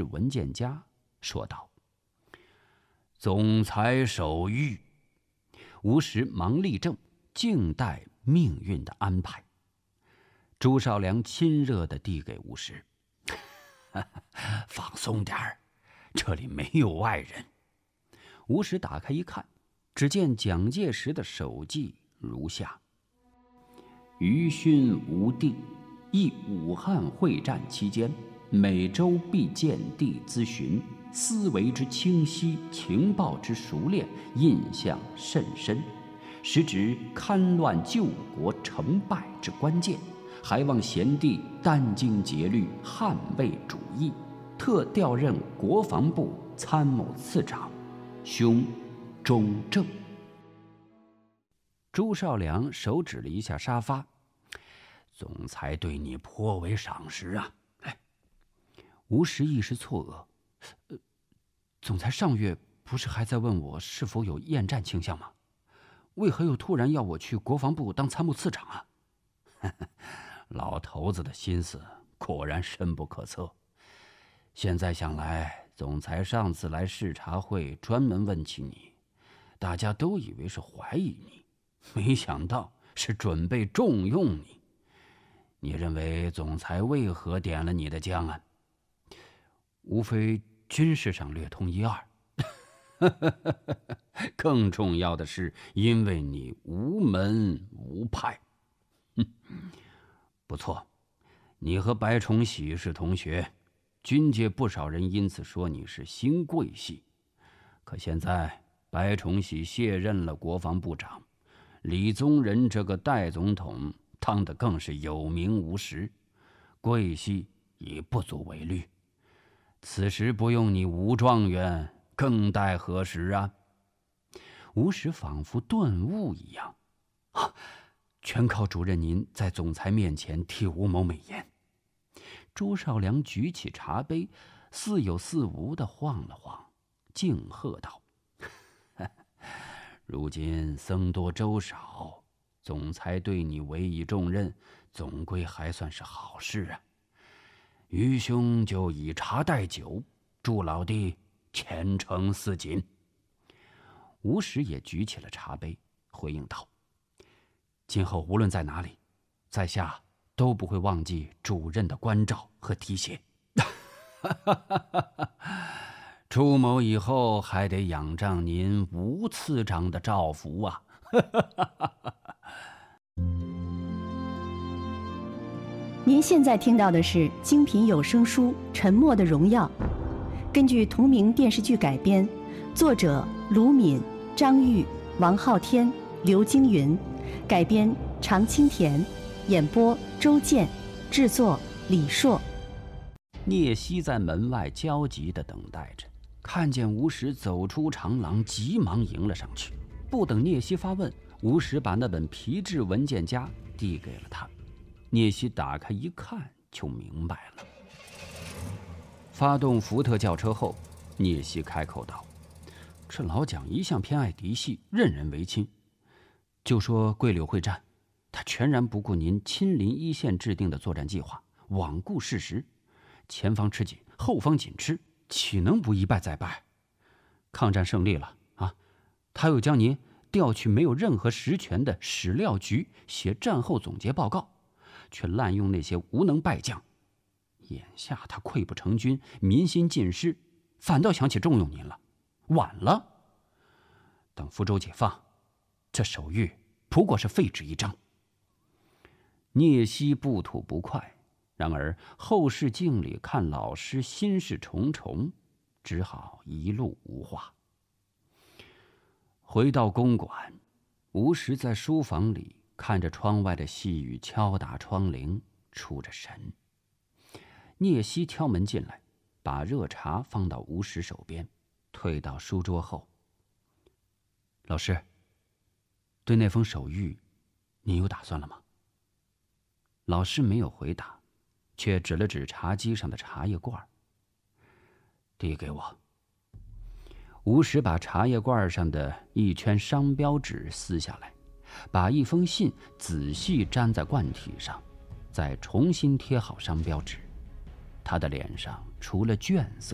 文件夹，说道：“总裁手谕。”吴石忙立正，静待命运的安排。朱绍良亲热地递给吴石：“放松点儿，这里没有外人。”吴石打开一看，只见蒋介石的手记如下：余勋吴定，忆武汉会战期间，每周必见地咨询，思维之清晰，情报之熟练，印象甚深，实指戡乱救国成败之关键。还望贤弟殚精竭虑，捍卫主义，特调任国防部参谋次长。兄忠正。朱绍良手指了一下沙发：“总裁对你颇为赏识啊。”吴石一时错愕：“总裁上月不是还在问我是否有厌战倾向吗？为何又突然要我去国防部当参谋次长啊？”老头子的心思果然深不可测。现在想来，总裁上次来视察会专门问起你，大家都以为是怀疑你，没想到是准备重用你。你认为总裁为何点了你的将啊？无非军事上略通一二，更重要的是因为你无门无派。不错，你和白崇禧是同学，军界不少人因此说你是新贵系。可现在白崇禧卸任了国防部长，李宗仁这个代总统当得更是有名无实，贵系已不足为虑。此时不用你吴状元，更待何时啊？吴石仿佛顿悟一样：“啊！全靠主任您在总裁面前替吴某美言。”朱绍良举起茶杯，似有似无地晃了晃，敬贺道：“如今僧多粥少，总裁对你委以重任，总归还算是好事啊。余兄就以茶代酒，祝老弟前程似锦。”吴石也举起了茶杯，回应道：“今后无论在哪里，在下都不会忘记主任的关照和提携。”出谋以后还得仰仗您吴次长的照拂啊！ 您现在听到的是精品有声书《沉默的荣耀》，根据同名电视剧改编，作者卢敏、张玉、王昊天、刘京云，改编常青田，演播周健，制作李硕。 聂西在门外焦急地等待着，看见吴石走出长廊，急忙迎了上去。不等聂西发问，吴石把那本皮质文件夹递给了他。聂西打开一看，就明白了。发动福特轿车后，聂西开口道：“这老蒋一向偏爱嫡系，任人唯亲。就说桂柳会战，他全然不顾您亲临一线制定的作战计划，罔顾事实，前方吃紧，后方紧吃，岂能不一败再败？抗战胜利了啊，他又将您调去没有任何实权的史料局写战后总结报告，却滥用那些无能败将。眼下他溃不成军，民心尽失，反倒想起重用您了。晚了，等福州解放，这手谕不过是废纸一张。”聂西不吐不快，然而后视镜里看老师心事重重，只好一路无话。回到公馆，吴石在书房里看着窗外的细雨敲打窗棂，出着神。聂西敲门进来，把热茶放到吴石手边，退到书桌后：“老师，对那封手谕，您有打算了吗？”老师没有回答，却指了指茶几上的茶叶罐：“递给我。”吴石把茶叶罐上的一圈商标纸撕下来，把一封信仔细粘在罐体上，再重新贴好商标纸。他的脸上除了倦色，